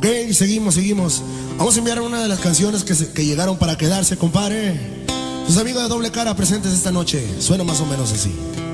Ok, seguimos. Vamos a enviar una de las canciones que llegaron para quedarse, compadre. Tus amigos de Doble Cara presentes esta noche. Suena más o menos así.